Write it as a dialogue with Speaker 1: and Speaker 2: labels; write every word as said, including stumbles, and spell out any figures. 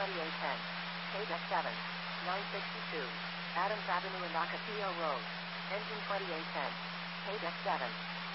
Speaker 1: twenty-eight ten. K deck seven. nine sixty-two. Adams Avenue and Ocotillo Road. Engine twenty-eight ten. K deck seven.